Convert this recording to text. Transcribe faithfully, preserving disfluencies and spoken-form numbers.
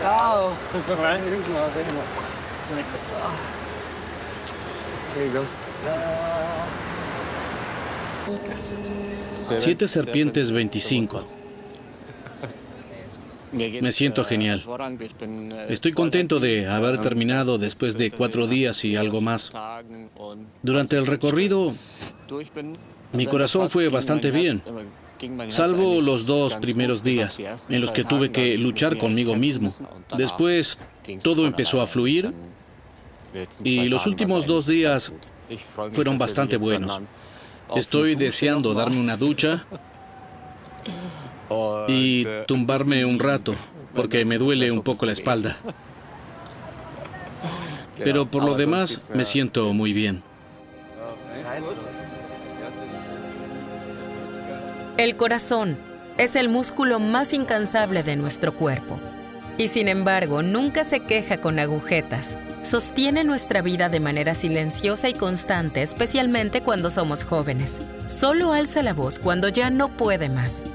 Oh, right. There you go. Siete serpientes veinticinco. Me siento genial. Estoy contento de haber terminado después de cuatro días y algo más. Durante el recorrido, mi corazón fue bastante bien, salvo los dos primeros días, en los que tuve que luchar conmigo mismo. Después, todo empezó a fluir y los últimos dos días fueron bastante buenos. Estoy deseando darme una ducha y tumbarme un rato, porque me duele un poco la espalda. Pero por lo demás, me siento muy bien. El corazón es el músculo más incansable de nuestro cuerpo. Y sin embargo, nunca se queja con agujetas. Sostiene nuestra vida de manera silenciosa y constante, especialmente cuando somos jóvenes. Solo alza la voz cuando ya no puede más.